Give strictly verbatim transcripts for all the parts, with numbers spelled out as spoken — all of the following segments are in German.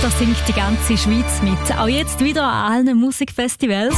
Da singt die ganze Schweiz mit. Auch jetzt wieder an allen Musikfestivals.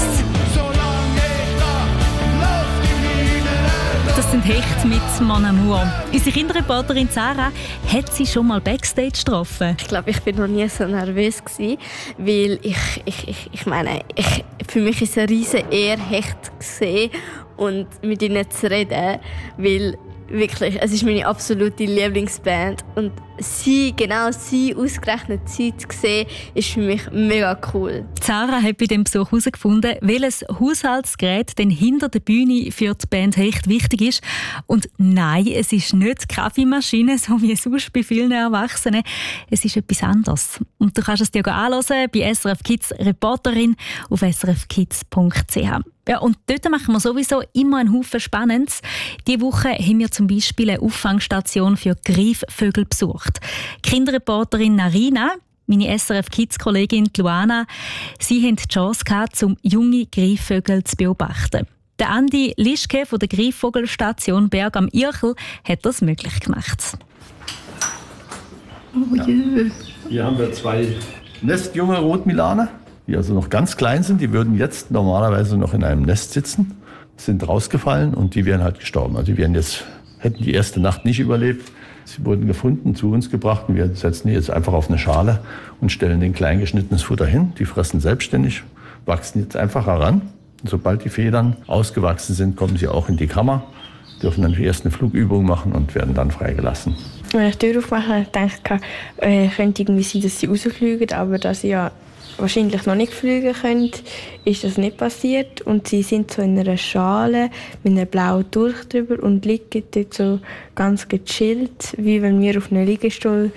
Das sind Hecht mit Mon Amour. Unsere Kinderreporterin Sarah hat sie schon mal Backstage getroffen. Ich glaube, ich bin noch nie so nervös gewesen, weil ich, ich, ich, ich meine, ich, für mich ist es eine riesen Ehre, Hecht zu sehen und mit ihnen zu reden, weil wirklich, es ist meine absolute Lieblingsband und sie, genau sie, ausgerechnet sie zu sehen, ist für mich mega cool. Sarah hat bei dem Besuch herausgefunden, welches Haushaltsgerät denn hinter der Bühne für die Band Hecht wichtig ist. Und nein, es ist nicht die Kaffeemaschine, so wie sonst bei vielen Erwachsenen. Es ist etwas anderes. Und du kannst es dir anhören bei S R F Kids Reporterin auf s r f kids punkt c h. Ja, und dort machen wir sowieso immer einen Haufen Spannendes. Diese Woche haben wir zum Beispiel eine Auffangstation für Greifvögel besucht. Die Kinderreporterin Narina, meine S R F Kids-Kollegin Luana, sie haben die Chance gehabt, um junge Greifvögel zu beobachten. Der Andi Lischke von der Greifvogelstation Berg am Irchel hat das möglich gemacht. Oh je. Hier haben wir zwei nestjunge Rotmilaner, die also noch ganz klein sind. Die würden jetzt normalerweise noch in einem Nest sitzen, sind rausgefallen und die wären halt gestorben. Also die wären jetzt, hätten die erste Nacht nicht überlebt. Sie wurden gefunden, zu uns gebracht und wir setzen die jetzt einfach auf eine Schale und stellen den klein geschnittenes Futter hin. Die fressen selbstständig, wachsen jetzt einfach heran. Und sobald die Federn ausgewachsen sind, kommen sie auch in die Kammer, dürfen dann erst eine Flugübung machen und werden dann freigelassen. Wenn ich die Tür aufmache, denke ich, äh, könnte irgendwie sein, dass sie rausfliegen, aber da sie ja wahrscheinlich noch nicht fliegen können, ist das nicht passiert. Und sie sind so in einer Schale mit einem blauen Tuch drüber und liegen dort so ganz gechillt, wie wenn wir auf einem Liegestuhl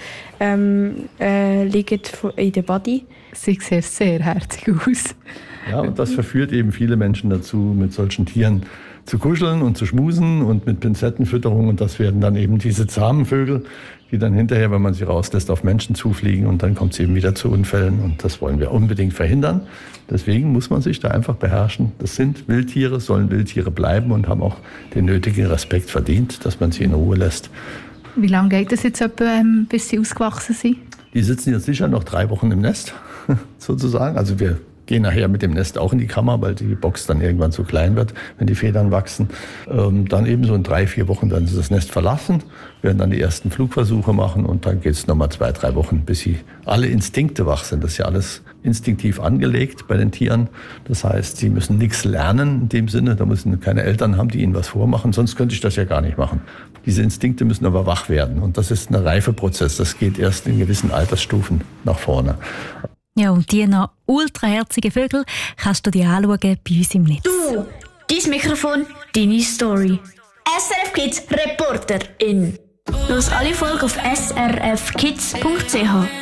ähm, äh, liegen in der Body. Sie sieht sehr herzig aus. Ja, und das verführt eben viele Menschen dazu, mit solchen Tieren zu kuscheln und zu schmusen und mit Pinzettenfütterung. Und das werden dann eben diese zahmen Vögel, die dann hinterher, wenn man sie rauslässt, auf Menschen zufliegen. Und dann kommt es eben wieder zu Unfällen. Und das wollen wir unbedingt verhindern. Deswegen muss man sich da einfach beherrschen. Das sind Wildtiere, sollen Wildtiere bleiben und haben auch den nötigen Respekt verdient, dass man sie in Ruhe lässt. Wie lange geht es jetzt etwa, bis sie ausgewachsen sind? Die sitzen jetzt sicher noch drei Wochen im Nest, sozusagen. Also wir gehen nachher mit dem Nest auch in die Kammer, weil die Box dann irgendwann zu klein wird, wenn die Federn wachsen. Ähm, dann eben so in drei, vier Wochen dann sie das Nest verlassen, werden dann die ersten Flugversuche machen und dann geht es nochmal zwei, drei Wochen, bis sie alle Instinkte wach sind. Das ist ja alles instinktiv angelegt bei den Tieren. Das heißt, sie müssen nichts lernen in dem Sinne. Da müssen keine Eltern haben, die ihnen was vormachen. Sonst könnte ich das ja gar nicht machen. Diese Instinkte müssen aber wach werden. Und das ist ein Reifeprozess. Das geht erst in gewissen Altersstufen nach vorne. Ja, und die noch ultraherzigen Vögel kannst du dir anschauen bei uns im Netz. Du, dein Mikrofon, deine Story. S R F Kids Reporterin. Los alle Folgen auf s r f kids punkt c h.